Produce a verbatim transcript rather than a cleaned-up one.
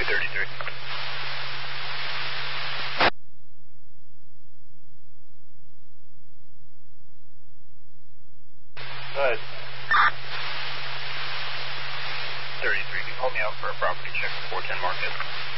thirty-three. Go ahead. thirty-three, can you hold me out for a property check for four ten Market?